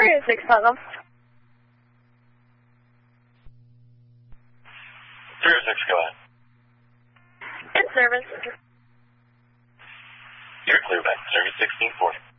306 Tottenham. 306, go ahead. In service. You're clear back. Service 1640.